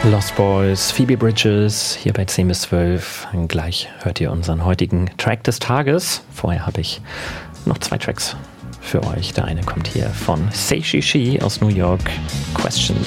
Lost Boys, Phoebe Bridgers, hier bei 10 bis 12. Gleich hört ihr unseren heutigen Track des Tages. Vorher habe ich noch 2 Tracks für euch. Der eine kommt hier von Say She She aus New York, Questions.